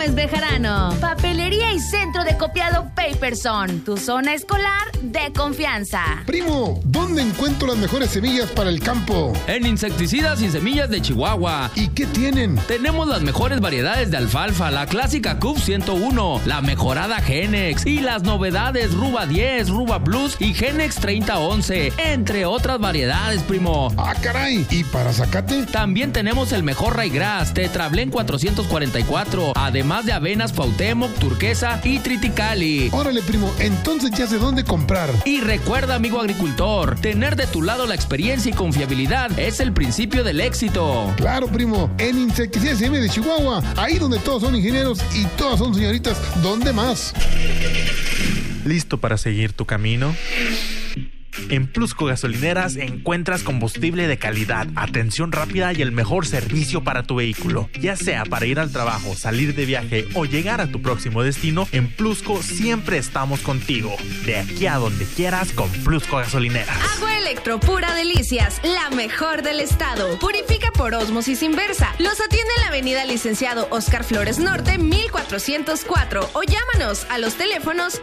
Gómez Bejarano. Papelería y centro de copiado Paperson, tu zona escolar de confianza. Primo, ¿dónde encuentro las mejores semillas para el campo? En Insecticidas y Semillas de Chihuahua. ¿Y qué tienen? Tenemos las mejores variedades de alfalfa, la clásica Cub 101, la mejorada Genex y las novedades Ruba 10, Ruba Plus y Genex 3011, entre otras variedades, primo. ¡Ah, caray! ¿Y para zacate? También tenemos el mejor Raygrass, Tetrablén 444, además de avenas Cuauhtémoc, Turquesa y Triticali. Órale, primo, entonces ya sé dónde comprar. Y recuerda, amigo agricultor, tener de tu lado la experiencia y confiabilidad es el principio del éxito. Claro, primo, en Insecticidas y Semillas de Chihuahua, ahí donde todos son ingenieros y todas son señoritas, ¿dónde más? ¿Listo para seguir tu camino? En Plusco Gasolineras encuentras combustible de calidad, atención rápida y el mejor servicio para tu vehículo. Ya sea para ir al trabajo, salir de viaje o llegar a tu próximo destino, en Plusco siempre estamos contigo. De aquí a donde quieras con Plusco Gasolineras. Agua Electro Pura Delicias, la mejor del estado. Purifica por ósmosis inversa. Los atiende en la avenida Licenciado Oscar Flores Norte, 1404. O llámanos a los teléfonos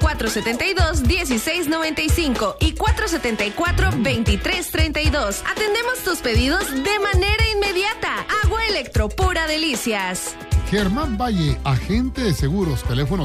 472-1695 y 474-2332. Atendemos tus pedidos de manera inmediata. Agua Electro Pura Delicias. Germán Valle, agente de seguros, teléfono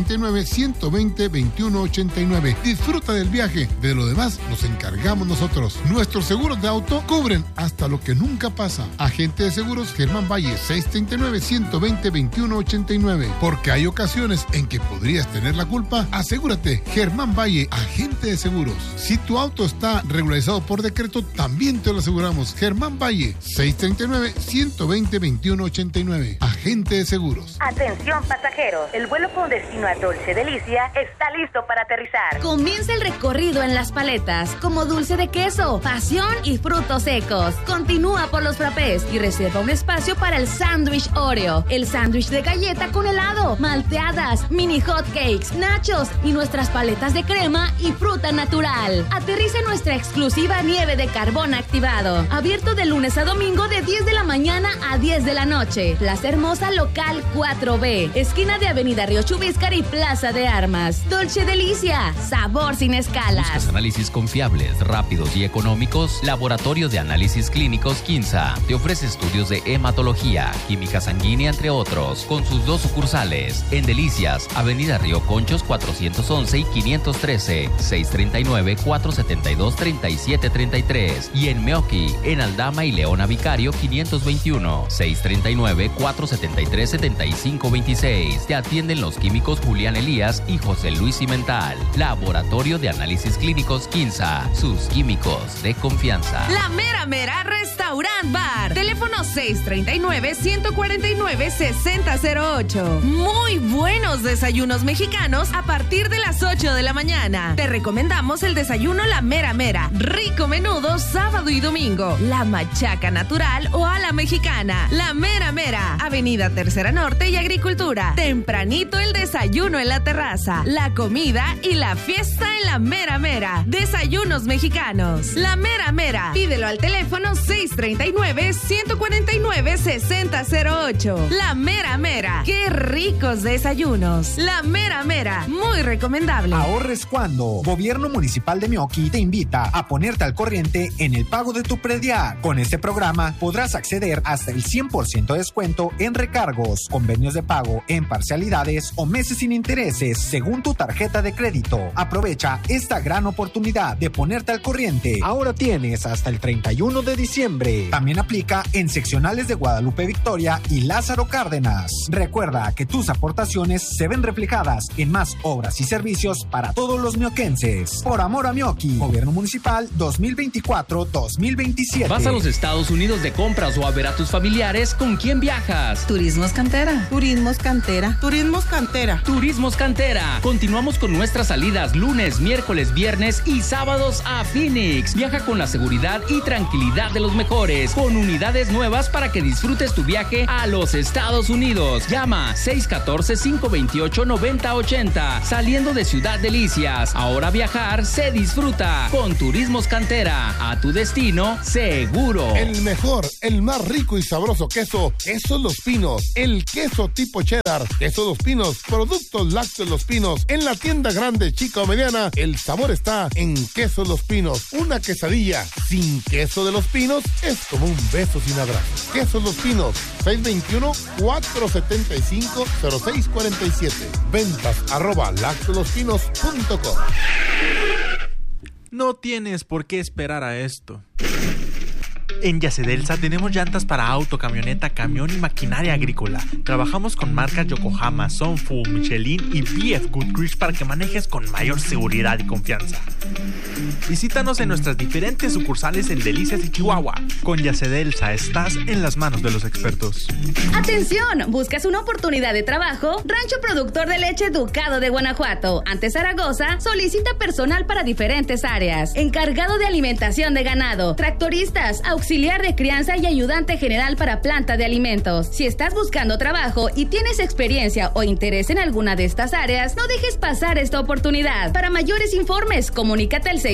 639-120-2189. Disfruta del viaje, de lo demás nos encargamos nosotros. Nuestros seguros de auto cubren hasta lo que nunca pasa. Agente de seguros Germán Valle, 639-120-2189. Porque hay ocasiones en que podrías tener la culpa. Asegúrate, Germán Valle, agente de seguros. Si tu auto está regularizado por decreto, también te lo aseguramos. Germán Valle, 639-120-2189. Agente de seguros. Atención pasajeros, el vuelo con destino a Dolce Delicia está listo para aterrizar. Comienza el recorrido en las paletas, como dulce de queso, pasión y frutos secos. Continúa por los frappés y reserva un espacio para el sándwich Oreo, el sándwich de galleta con helado, malteadas, mini hot cakes, nachos y nuestras paletas de crema y fruta natural. Aterriza en nuestra exclusiva nieve de carbón activado, abierto de lunes a domingo de 10 de la mañana a 10 de la noche. Plaza Hermosa Local 4B, esquina de Avenida Río Chubíscar y Plaza de Armas. Dolce Delicia, sabor sin escalas. ¿Buscas análisis confiables, rápidos y económicos? Laboratorio de Análisis Clínicos Quinza te ofrece estudios de hematología, química sanguínea, entre otros, con sus 2 sucursales en Delicias, Avenida Río Conchos 411 y 513, 639-472-3733 y en Meoqui, en Aldama y Leona Vicario 521, 639-473-7526. Te atienden los químicos Julián Elías y José Luis Cimental. Laboratorio de Análisis Clínicos Quinza, sus químicos de confianza. La Mera Mera Restaurant Bar. Teléfono 639-149-6008. Muy buenos desayunos mexicanos a partir de las 8 de la mañana. Te recomendamos el desayuno La Mera Mera. Rico menudo sábado y domingo. La machaca natural o a la mexicana. La Mera Mera. Avenida Tercera Norte y Agricultura. Tempranito el desayuno en la terraza. La comida y la fiesta en La Mera Mera. Desayunos mexicanos. La Mera Mera. Pídelo al teléfono 639-149-6008. La Mera Mera. ¡Qué ricos desayunos! La Mera Mera. Muy recomendable. Ahorres cuando. Gobierno Municipal de Meoqui te invita a ponerte al corriente en el pago de tu predial. Con este programa podrás acceder hasta el 100% de descuento en recargos, convenios de pago en parcialidades o meses sin intereses según tu tarjeta de crédito. Aprovecha esta gran oportunidad de ponerte al corriente. Ahora tienes hasta el 31 de diciembre. También aplica en seccionales de Guadalupe Victoria y Lázaro Cárdenas. Recuerda que tus aportaciones se ven reflejadas en más obras y servicios para todos los mioquenses. Por amor a Meoqui, Gobierno Municipal 2024-2027. ¿Vas a los Estados Unidos de compras o a ver a tus familiares? ¿Con quién viajas? Turismos Cantera. Turismos Cantera. Turismos Cantera. Turismos Cantera. Continuamos con nuestras salidas lunes, miércoles, viernes y sábados a Phoenix. Viaja con la seguridad y tranquilidad de los mejores, con unidades nuevas para que disfrutes tu viaje a los Estados Unidos. Llama 614-528-9080. Saliendo de Ciudad Delicias. Ahora viajar se disfruta con Turismos Cantera. A tu destino seguro. El mejor, el más rico y sabroso queso, Quesos Los Pinos. el queso tipo cheddar, queso Los Pinos, productos lácteos Los Pinos. En la tienda grande, chica o mediana, el sabor está en queso Los Pinos. Una quesadilla sin queso de Los Pinos es como un beso sin abrazo. Queso Los Pinos, 621-475-0647. Ventas @lactolospinos.com. No tienes por qué esperar a esto. En Yacedelsa tenemos llantas para auto, camioneta, camión y maquinaria agrícola. Trabajamos con marcas Yokohama, Sunfull, Michelin y BF Goodrich para que manejes con mayor seguridad y confianza. Visítanos en nuestras diferentes sucursales en Delicias y Chihuahua. Con Yacedelsa estás en las manos de los expertos. ¡Atención! ¿Buscas una oportunidad de trabajo? Rancho Productor de Leche Ducado de Guanajuato, ante Zaragoza, solicita personal para diferentes áreas. Encargado de alimentación de ganado, tractoristas, auxiliar de crianza y ayudante general para planta de alimentos. Si estás buscando trabajo y tienes experiencia o interés en alguna de estas áreas, no dejes pasar esta oportunidad. Para mayores informes, comunícate al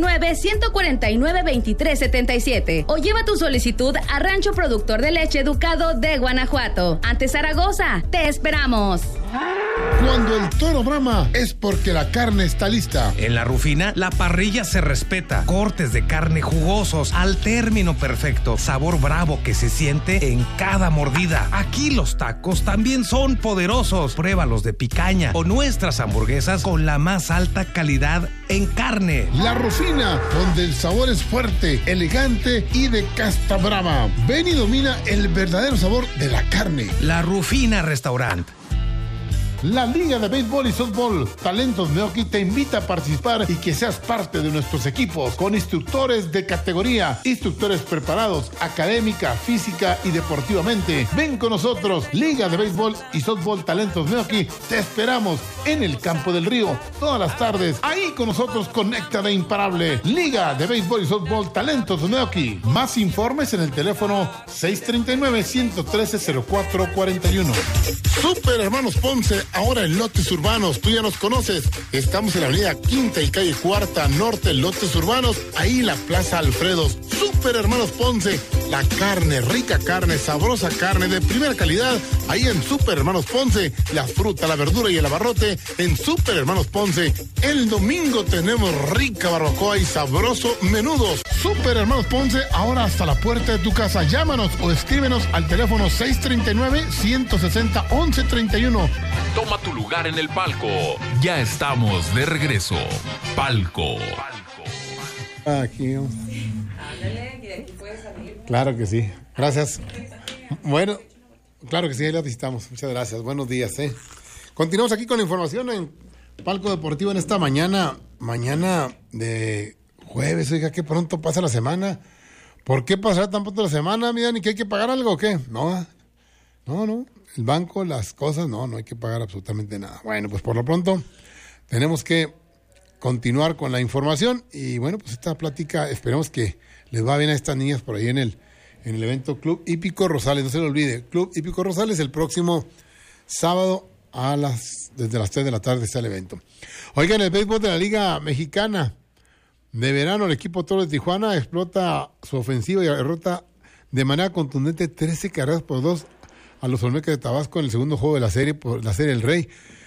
639-149-2377 o lleva tu solicitud a Rancho Productor de Leche Ducado de Guanajuato. Ante Zaragoza, te esperamos. Cuando el toro brama es porque la carne está lista. En La Rufina, la parrilla se respeta. Cortes de carne jugosos al término perfecto. Sabor bravo que se siente en cada mordida. Aquí los tacos también son poderosos. Pruébalos de picaña o nuestras hamburguesas con la más alta calidad en carne. La Rufina, donde el sabor es fuerte, elegante y de casta brava. Ven y domina el verdadero sabor de la carne. La Rufina Restaurant. La Liga de Béisbol y Softball Talentos Meoqui te invita a participar y que seas parte de nuestros equipos con instructores de categoría, instructores preparados académica, física y deportivamente. Ven con nosotros, Liga de Béisbol y Softball Talentos Meoqui. Te esperamos en el Campo del Río todas las tardes. Ahí con nosotros conecta de imparable. Liga de Béisbol y Softball Talentos Meoqui. Más informes en el teléfono 639-113-0441. Super Hermanos Ponce, ahora en Lotes Urbanos, tú ya nos conoces. Estamos en la avenida Quinta y calle Cuarta Norte, Lotes Urbanos, ahí la Plaza Alfredos. Super Hermanos Ponce, la carne, rica carne, sabrosa carne de primera calidad, ahí en Super Hermanos Ponce. La fruta, la verdura y el abarrote en Super Hermanos Ponce. El domingo tenemos rica barbacoa y sabroso menudos. Super Hermanos Ponce, ahora hasta la puerta de tu casa. Llámanos o escríbenos al teléfono 639-160-1131. Toma tu lugar en el palco. Ya estamos de regreso. Palco. Aquí. Claro que sí. Gracias. Bueno, claro que sí, ahí la visitamos. Muchas gracias. Buenos días. Continuamos aquí con la información en Palco Deportivo en esta mañana de jueves. Oiga, que pronto pasa la semana. ¿Por qué pasará tan pronto la semana, mi Dani? ¿Que hay que pagar algo o qué? No. El banco, las cosas, no hay que pagar absolutamente nada. Bueno, pues por lo pronto tenemos que continuar con la información y bueno, pues esta plática esperemos que les va bien a estas niñas por ahí en el evento Club Hípico Rosales. No se lo olvide, Club Hípico Rosales el próximo sábado desde las 3 de la tarde está el evento. Oigan, el béisbol de la Liga Mexicana de verano, el equipo Toro de Tijuana explota su ofensiva y derrota de manera contundente 13 carreras por 2 a los Olmecas de Tabasco en el segundo juego de la serie, por la serie El Rey.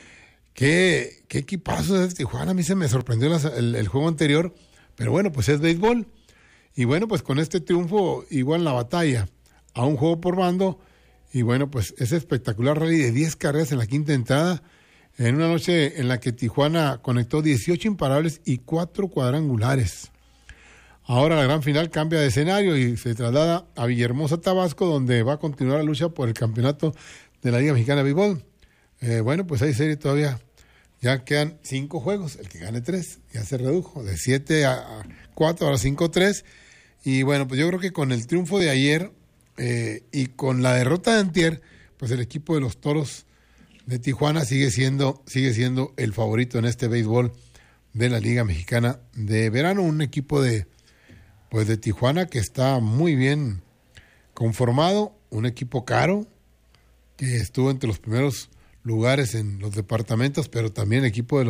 ¿Qué equipazo es Tijuana? A mí se me sorprendió el juego anterior, pero bueno, pues es béisbol. Y bueno, pues con este triunfo, igual la batalla a un juego por bando, y bueno, pues ese espectacular rally de 10 carreras en la quinta entrada, en una noche en la que Tijuana conectó 18 imparables y 4 cuadrangulares. Ahora la gran final cambia de escenario y se traslada a Villahermosa, Tabasco, donde va a continuar la lucha por el campeonato de la Liga Mexicana de Béisbol. Bueno, pues hay serie todavía. Ya quedan 5 juegos, el que gane 3, ya se redujo de 7-4, ahora 5-3. Y bueno, pues yo creo que con el triunfo de ayer y con la derrota de antier, pues el equipo de los Toros de Tijuana sigue siendo el favorito en este béisbol de la Liga Mexicana de verano. Un equipo de Tijuana que está muy bien conformado, un equipo caro que estuvo entre los primeros lugares en los departamentos, pero también el equipo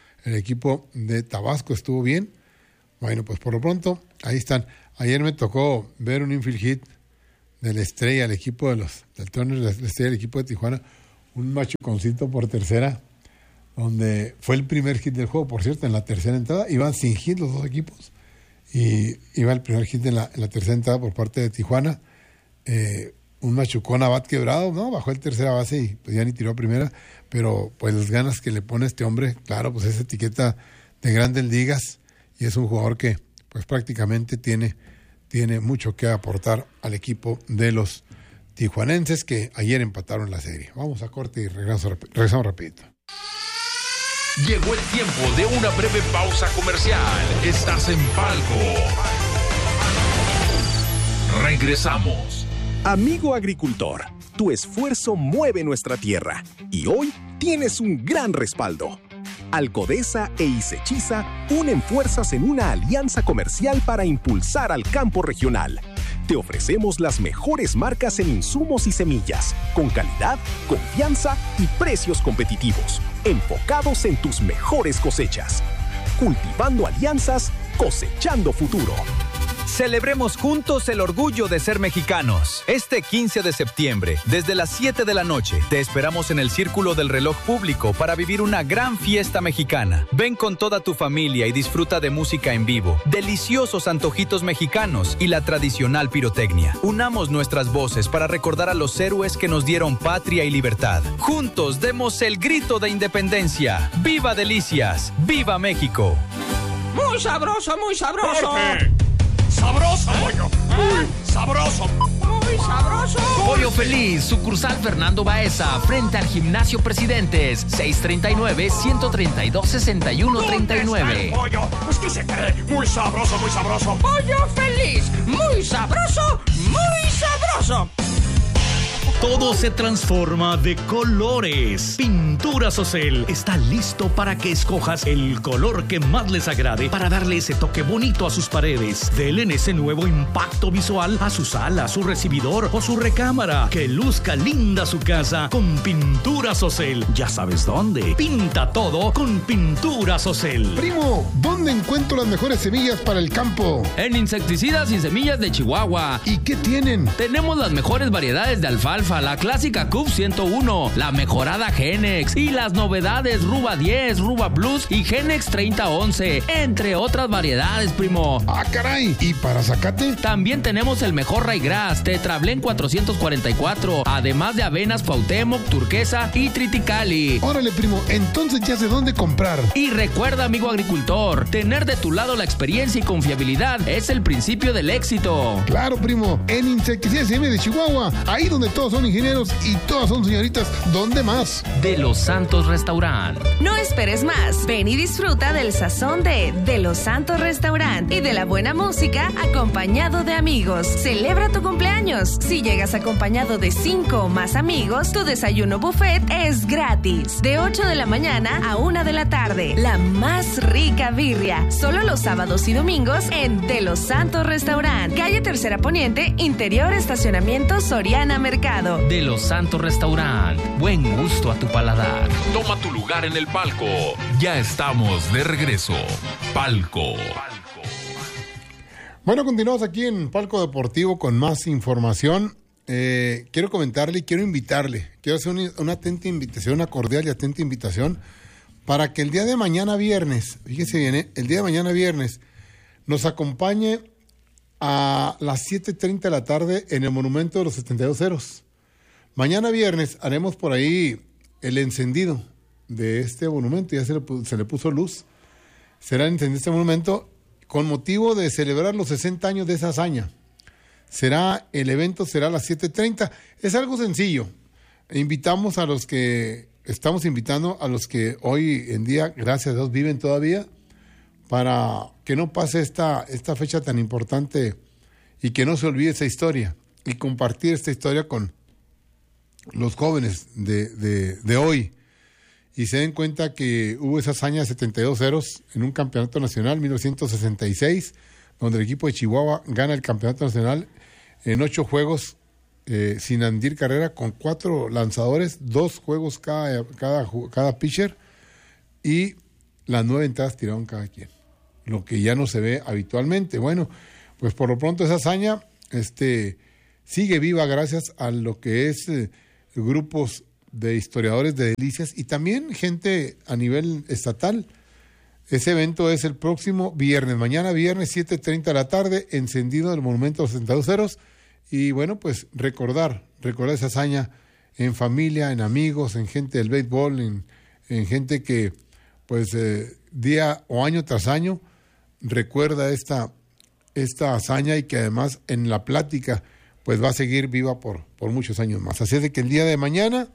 de Tabasco estuvo bien. Bueno, pues por lo pronto ahí están. Ayer me tocó ver un infield hit la Estrella, el equipo del torneo de la Estrella, el equipo de Tijuana, un machuconcito por tercera, donde fue el primer hit del juego, por cierto, en la tercera entrada. Iban sin hit los dos equipos, y iba el primer hit en la tercera entrada por parte de Tijuana. Un machucón a bat quebrado, ¿no? Bajó el tercera base y pues ya ni tiró a primera, pero pues las ganas que le pone este hombre, claro, pues esa etiqueta de Grandes Ligas, y es un jugador que pues prácticamente tiene mucho que aportar al equipo de los tijuanenses, que ayer empataron la serie. Vamos a corte y regresamos rapidito. Llegó el tiempo de una breve pausa comercial. Estás en Palco. Regresamos. Amigo agricultor, tu esfuerzo mueve nuestra tierra y hoy tienes un gran respaldo. Alcodesa e Isechiza unen fuerzas en una alianza comercial para impulsar al campo regional. Te ofrecemos las mejores marcas en insumos y semillas, con calidad, confianza y precios competitivos, enfocados en tus mejores cosechas. Cultivando alianzas, cosechando futuro. Celebremos juntos el orgullo de ser mexicanos. Este 15 de septiembre, desde las 7 de la noche, te esperamos en el Círculo del Reloj Público para vivir una gran fiesta mexicana. Ven con toda tu familia y disfruta de música en vivo, deliciosos antojitos mexicanos y la tradicional pirotecnia. Unamos nuestras voces para recordar a los héroes que nos dieron patria y libertad. Juntos demos el grito de independencia. ¡Viva Delicias! ¡Viva México! ¡Muy sabroso, muy sabroso! ¡Corte! ¡Sabroso, pollo! ¡Muy sabroso! ¡Muy sabroso! Pollo Feliz, sucursal Fernando Baeza, frente al Gimnasio Presidentes, 639-132-6139. ¡Pollo! Pues ¿qué se cree? ¡Muy sabroso, muy sabroso! ¡Pollo Feliz! ¡Muy sabroso, muy sabroso! Todo se transforma de colores. Pinturas Ocel está listo para que escojas el color que más les agrade para darle ese toque bonito a sus paredes. Denle ese nuevo impacto visual a su sala, su recibidor o su recámara. Que luzca linda su casa con Pinturas Ocel. Ya sabes dónde. Pinta todo con Pinturas Ocel. Primo, ¿dónde encuentro las mejores semillas para el campo? En Insecticidas y Semillas de Chihuahua. ¿Y qué tienen? Tenemos las mejores variedades de alfalfa, la clásica CUP 101, la mejorada Genex y las novedades Ruba 10, Ruba Plus y Genex 3011, entre otras variedades, primo. ¡Ah, caray! ¿Y para zacate? También tenemos el mejor Raygrass, Tetrablén 444, además de avenas Cuauhtémoc, Turquesa y Triticali. Órale, primo, entonces ya sé dónde comprar. Y recuerda, amigo agricultor, tener de tu lado la experiencia y confiabilidad es el principio del éxito. Claro, primo, en Insecticidas y de Chihuahua, ahí donde todos son ingenieros y todas son señoritas, ¿dónde más? De Los Santos Restaurant. No esperes más. Ven y disfruta del sazón de Los Santos Restaurant y de la buena música acompañado de amigos. Celebra tu cumpleaños. Si llegas acompañado de 5 o más amigos, tu desayuno buffet es gratis. De 8 de la mañana a 1 de la tarde. La más rica birria. Solo los sábados y domingos en De Los Santos Restaurant. Calle Tercera Poniente, interior estacionamiento Soriana Mercado. De Los Santos Restaurant. Buen gusto a tu paladar. Toma tu lugar en el palco. Ya estamos de regreso. Palco. Bueno, continuamos aquí en Palco Deportivo con más información. Quiero comentarle y quiero invitarle. Quiero hacer una atenta invitación, una cordial y atenta invitación para que el día de mañana viernes, fíjese bien, el día de mañana viernes nos acompañe a las 7:30 de la tarde en el Monumento de los 72 Ceros. Mañana viernes haremos por ahí el encendido de este monumento, ya se le puso luz. Será el encendido de este monumento con motivo de celebrar los 60 años de esa hazaña. El evento será a las 7:30. Es algo sencillo. Estamos invitando a los que hoy en día, gracias a Dios, viven todavía, para que no pase esta fecha tan importante y que no se olvide esa historia y compartir esta historia con los jóvenes de hoy y se den cuenta que hubo esa hazaña de 72 ceros en un campeonato nacional 1966, donde el equipo de Chihuahua gana el campeonato nacional en 8 juegos sin rendir carrera, con 4 lanzadores, 2 juegos cada pitcher, y las 9 entradas tiraron cada quien, lo que ya no se ve habitualmente. Bueno, pues por lo pronto esa hazaña sigue viva gracias a lo que es grupos de historiadores de Delicias y también gente a nivel estatal. Ese evento es el próximo viernes, mañana viernes 7:30 de la tarde, encendido del Monumento a los 72 Ceros. Y bueno, pues recordar esa hazaña en familia, en amigos, en gente del béisbol, en gente que pues día o año tras año recuerda esta hazaña y que además en la plática pues va a seguir viva por muchos años más. Así es de que el día de mañana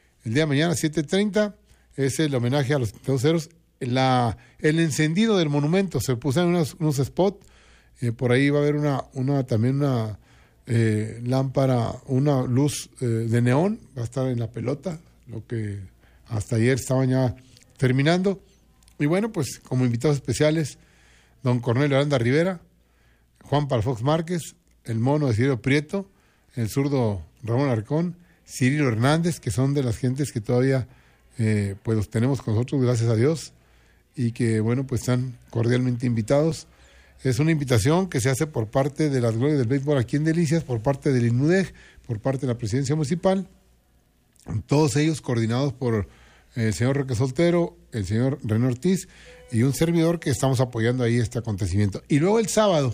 7:30 es el homenaje a los 72 Ceros. El encendido del monumento, se pusieron unos spots, por ahí va a haber también una lámpara, una luz de neón, va a estar en la pelota, lo que hasta ayer estaban ya terminando. Y bueno, pues como invitados especiales, don Cornelio Aranda Rivera, Juan Palafox Márquez, el mono de Cirilo Prieto, el zurdo Ramón Arcón, Cirilo Hernández, que son de las gentes que todavía pues los tenemos con nosotros, gracias a Dios, y que bueno, pues están cordialmente invitados. Es una invitación que se hace por parte de las glorias del béisbol aquí en Delicias, por parte del INMUDEG, por parte de la presidencia municipal, todos ellos coordinados por el señor Roque Soltero, el señor René Ortiz y un servidor que estamos apoyando ahí este acontecimiento. Y luego el sábado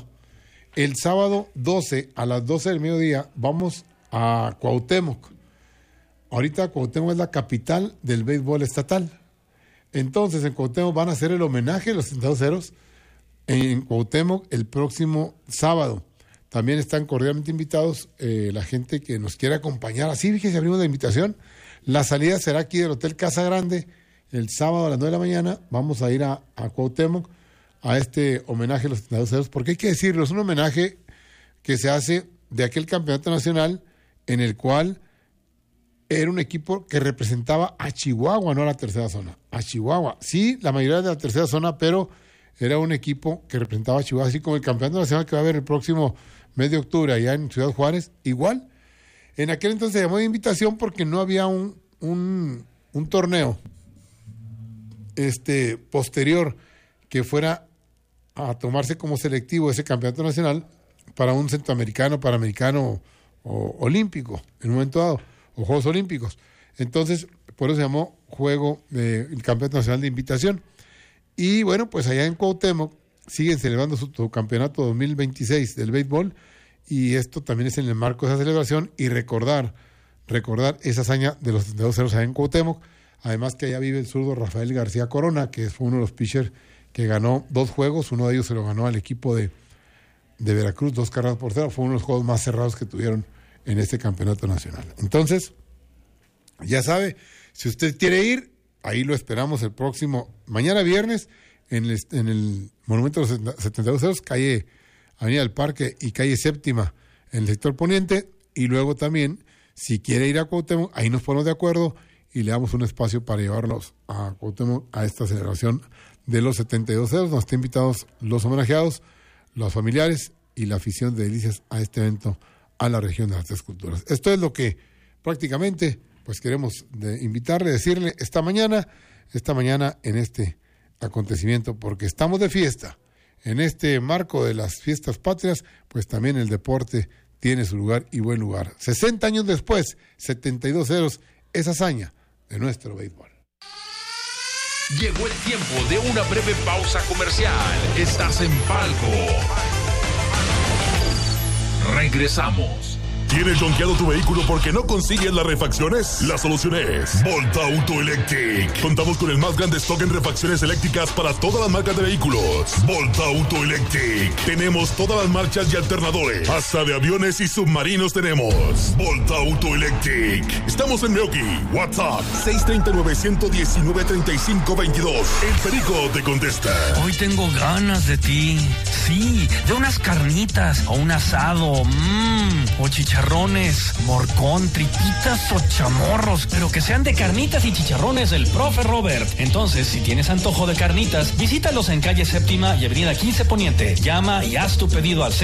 12 a las 12 del mediodía vamos a Cuauhtémoc. Ahorita Cuauhtémoc es la capital del béisbol estatal. Entonces en Cuauhtémoc van a hacer el homenaje a los 72 Ceros en Cuauhtémoc el próximo sábado. También están cordialmente invitados la gente que nos quiera acompañar. Así, fíjense, abrimos la invitación. La salida será aquí del Hotel Casa Grande el sábado a las 9 de la mañana. Vamos a ir a Cuauhtémoc a este homenaje a los 72 Ceros, porque hay que decirlo, es un homenaje que se hace de aquel campeonato nacional en el cual era un equipo que representaba a Chihuahua, no a la tercera zona, a Chihuahua. Sí, la mayoría de la tercera zona, pero era un equipo que representaba a Chihuahua, así como el campeonato nacional que va a haber el próximo mes de octubre allá en Ciudad Juárez, igual. En aquel entonces se llamó de invitación porque no había un torneo posterior que fuera a tomarse como selectivo ese campeonato nacional para un centroamericano, panamericano o olímpico, en un momento dado, o Juegos Olímpicos. Entonces, por eso se llamó el Campeonato Nacional de Invitación. Y bueno, pues allá en Cuauhtémoc siguen celebrando su campeonato 2026 del béisbol, y esto también es en el marco de esa celebración y recordar esa hazaña de los 72 Ceros allá en Cuauhtémoc. Además que allá vive el zurdo Rafael García Corona, que fue uno de los pitchers que ganó 2 juegos, uno de ellos se lo ganó al equipo de Veracruz, 2-0. Fue uno de los juegos más cerrados que tuvieron en este campeonato nacional. Entonces, ya sabe, si usted quiere ir, ahí lo esperamos el próximo, mañana viernes, en el Monumento de los 72 Ceros, calle Avenida del Parque y calle Séptima, en el sector poniente, y luego también, si quiere ir a Cuauhtémoc, ahí nos ponemos de acuerdo y le damos un espacio para llevarlos a Cuauhtémoc a esta celebración de los 72 Ceros. Nos están invitados los homenajeados, los familiares y la afición de Delicias a este evento a la región de las Tres Culturas. Esto es lo que prácticamente pues queremos invitarle, decirle esta mañana en este acontecimiento, porque estamos de fiesta. En este marco de las fiestas patrias, pues también el deporte tiene su lugar y buen lugar. 60 años después, 72 Ceros, esa hazaña de nuestro béisbol. Llegó el tiempo de una breve pausa comercial. Estás en Palco. Regresamos. ¿Tienes donkeado tu vehículo porque no consigues las refacciones? La solución es Volta Auto Electric. Contamos con el más grande stock en refacciones eléctricas para todas las marcas de vehículos. Volta Auto Electric. Tenemos todas las marchas y alternadores. Hasta de aviones y submarinos tenemos. Volta Auto Electric. Estamos en Meoqui. WhatsApp 639-119-3522. El Perico te contesta. Hoy tengo ganas de ti. Sí, de unas carnitas o un asado. O chicharrones, morcón, tripitas o chamorros, pero que sean de carnitas y chicharrones del Profe Robert. Entonces, si tienes antojo de carnitas, visítalos en calle Séptima y avenida 15 Poniente. Llama y haz tu pedido al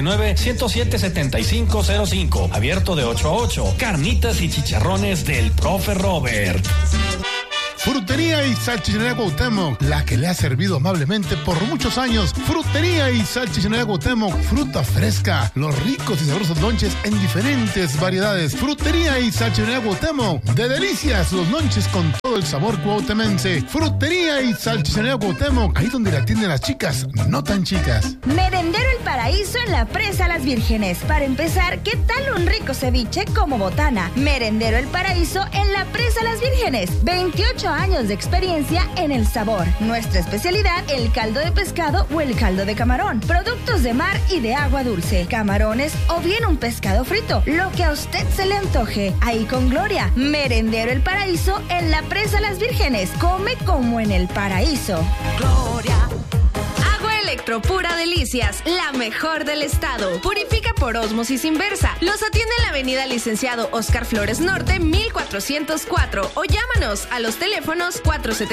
639-107-7505. Abierto de 8 a 8. Carnitas y chicharrones del Profe Robert. Frutería y Salchichonería Cuauhtémoc, la que le ha servido amablemente por muchos años. Frutería y Salchichonería Cuauhtémoc, fruta fresca, los ricos y sabrosos lonches en diferentes variedades. Frutería y Salchichonería Cuauhtémoc, de delicias los lonches con todo el sabor cuauhtemense. Frutería y Salchichonería Cuauhtémoc, ahí donde la atienden las chicas, no tan chicas. Merendero El Paraíso en la Presa Las Vírgenes. Para empezar, ¿qué tal un rico ceviche como botana? Merendero El Paraíso en la Presa Las Vírgenes. 28 años de experiencia en el sabor. Nuestra especialidad, el caldo de pescado o el caldo de camarón. Productos de mar y de agua dulce. Camarones o bien un pescado frito. Lo que a usted se le antoje. Ahí con Gloria. Merendero El Paraíso en la Presa Las Vírgenes. Come como en el paraíso. Gloria. Electro Pura Delicias, la mejor del estado. Purifica por ósmosis inversa. Los atiende en la avenida Licenciado Oscar Flores Norte, 1404. O llámanos a los teléfonos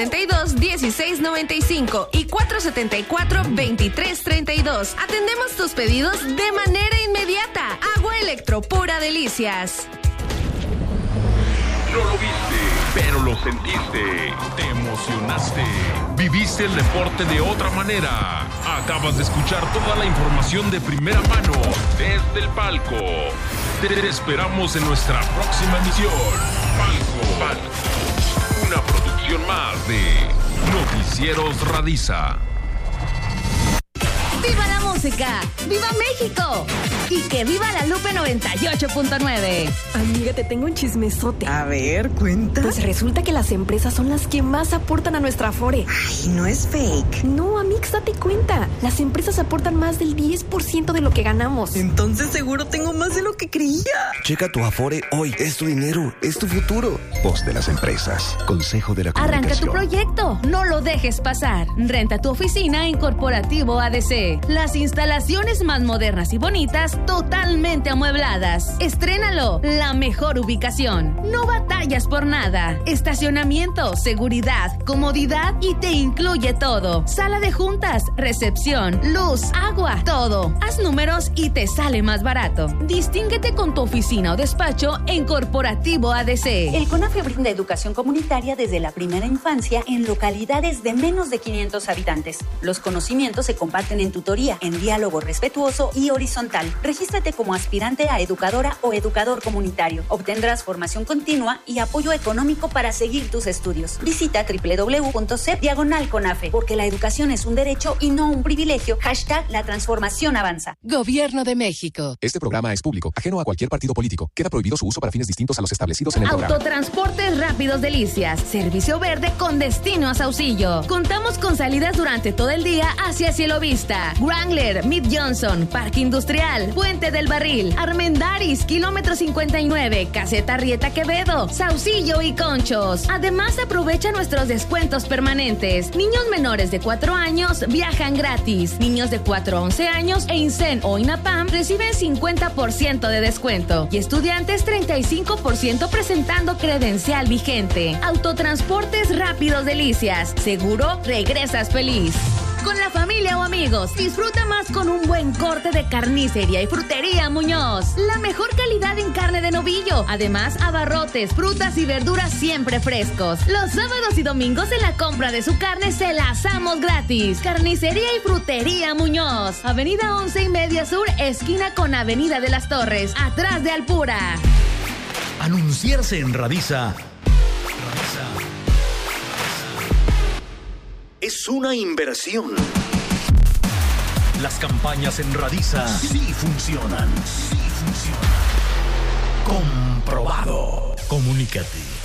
472-1695 y 474-2332. Atendemos tus pedidos de manera inmediata. Agua Electro Pura Delicias. No lo viste, pero lo sentiste. Te emocionaste. Viviste el deporte de otra manera. Acabas de escuchar toda la información de primera mano desde el palco. Te esperamos en nuestra próxima emisión. Palco. Una producción más de Noticieros Radisa. ¡Viva la música! ¡Viva México! Y que viva la Lupe 98.9. Amiga, te tengo un chismesote. A ver, cuenta. Pues resulta que las empresas son las que más aportan a nuestra Afore. Ay, no es fake. No, Amix, date cuenta. Las empresas aportan más del 10% de lo que ganamos. Entonces seguro tengo más de lo que creía. Checa tu Afore hoy. Es tu dinero, es tu futuro. Voz de las empresas. Consejo de la Comunicación. Arranca tu proyecto. No lo dejes pasar. Renta tu oficina en Corporativo ADC. Las instalaciones más modernas y bonitas, totalmente amuebladas. Estrénalo. La mejor ubicación. No batallas por nada. Estacionamiento, seguridad, comodidad y te incluye todo. Sala de juntas, recepción, luz, agua, todo. Haz números y te sale más barato. Distínguete con tu oficina o despacho en Corporativo ADC. El CONAFE brinda educación comunitaria desde la primera infancia en localidades de menos de 500 habitantes. Los conocimientos se comparten en tutoría, en diálogo respetuoso y horizontal. Regístrate como aspirante a educadora o educador comunitario. Obtendrás formación continua y apoyo económico para seguir tus estudios. Visita www.cep/CONAFE, porque la educación es un derecho y no un privilegio. #La transformación avanza. Gobierno de México. Este programa es público, ajeno a cualquier partido político. Queda prohibido su uso para fines distintos a los establecidos en el programa. Autotransportes Rápidos Delicias. Servicio verde con destino a Saucillo. Contamos con salidas durante todo el día hacia Cielo Vista, Wrangler, Mid Johnson, Parque Industrial, Puente del Barril, Armendaris, kilómetro 59, Caseta Rieta Quevedo, Saucillo y Conchos. Además, aprovecha nuestros descuentos permanentes. Niños menores de 4 años viajan gratis. Niños de 4 a 11 años e INSEN o INAPAM reciben 50% de descuento. Y estudiantes 35% presentando credencial vigente. Autotransportes Rápidos Delicias. Seguro regresas feliz. Con la familia o amigos, disfruta más con un buen corte de Carnicería y Frutería Muñoz. La mejor calidad en carne de novillo. Además, abarrotes, frutas y verduras siempre frescos. Los sábados y domingos en la compra de su carne se la asamos gratis. Carnicería y Frutería Muñoz. Avenida 11 y media Sur, esquina con Avenida de las Torres, atrás de Alpura. Anunciarse en Radisa es una inversión. Las campañas en Radisa sí funcionan. Comprobado. Comunícate.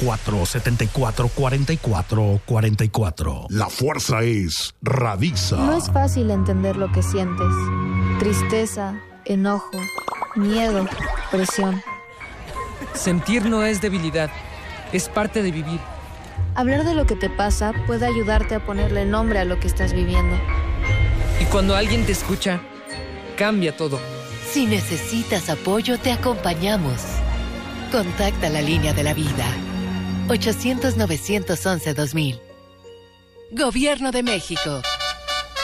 474-4444. La fuerza es Radisa. No es fácil entender lo que sientes. Tristeza, enojo, miedo, presión. Sentir no es debilidad, es parte de vivir. Hablar de lo que te pasa puede ayudarte a ponerle nombre a lo que estás viviendo. Y cuando alguien te escucha, cambia todo. Si necesitas apoyo, te acompañamos. Contacta la línea de la vida. 800-911-2000. Gobierno de México.